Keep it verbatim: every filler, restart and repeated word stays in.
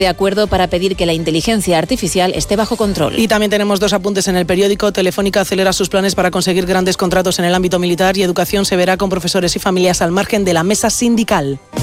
de acuerdo para pedir que la inteligencia artificial esté bajo control. Y también tenemos dos apuntes en el periódico. Telefónica acelera sus planes para conseguir grandes contratos en el ámbito militar y educación se verá con profesores y familias al margen de la mesa sindical.